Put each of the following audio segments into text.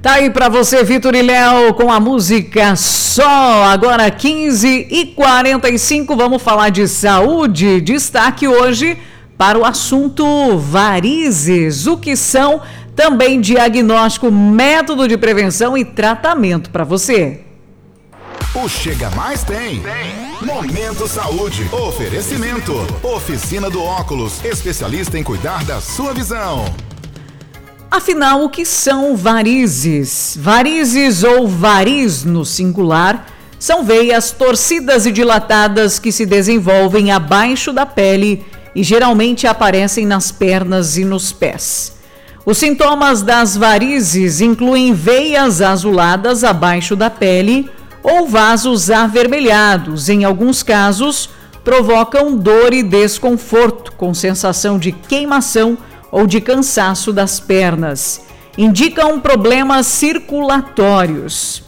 Tá aí pra você, Vitor e Léo, com a música Só. Agora 15h45, vamos falar de saúde. Destaque hoje para o assunto varizes. O que são? Também diagnóstico, método de prevenção e tratamento para você. O Chega Mais tem. Momento Saúde. Oferecimento. Oficina do Óculos. Especialista em cuidar da sua visão. Afinal, o que são varizes? Varizes ou variz no singular são veias torcidas e dilatadas que se desenvolvem abaixo da pele e geralmente aparecem nas pernas e nos pés. Os sintomas das varizes incluem veias azuladas abaixo da pele ou vasos avermelhados. Em alguns casos, provocam dor e desconforto, com sensação de queimação ou de cansaço das pernas. Indicam problemas circulatórios.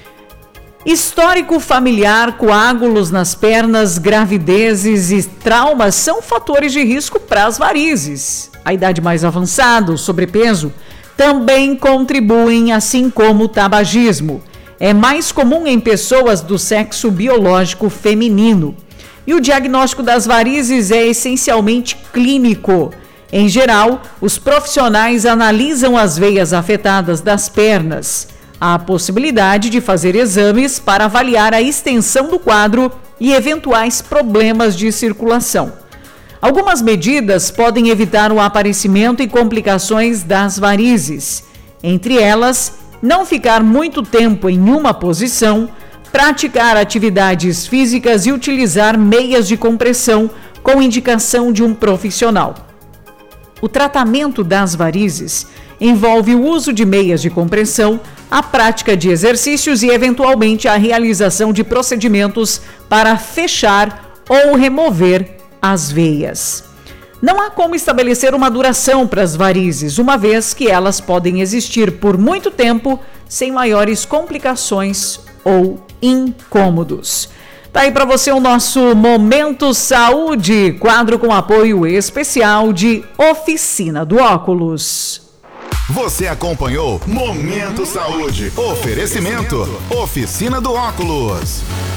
Histórico familiar, coágulos nas pernas, gravidezes e traumas são fatores de risco para as varizes. A idade mais avançada, o sobrepeso, também contribuem, assim como o tabagismo. É mais comum em pessoas do sexo biológico feminino. E o diagnóstico das varizes é essencialmente clínico. Em geral, os profissionais analisam as veias afetadas das pernas. Há a possibilidade de fazer exames para avaliar a extensão do quadro e eventuais problemas de circulação. Algumas medidas podem evitar o aparecimento e complicações das varizes. Entre elas, não ficar muito tempo em uma posição, praticar atividades físicas e utilizar meias de compressão com indicação de um profissional. O tratamento das varizes envolve o uso de meias de compressão, a prática de exercícios e, eventualmente, a realização de procedimentos para fechar ou remover as veias. Não há como estabelecer uma duração para as varizes, uma vez que elas podem existir por muito tempo sem maiores complicações ou incômodos. Tá aí para você o nosso Momento Saúde, quadro com apoio especial de Oficina do Óculos. Você acompanhou Momento Saúde. Oferecimento. Oficina do Óculos.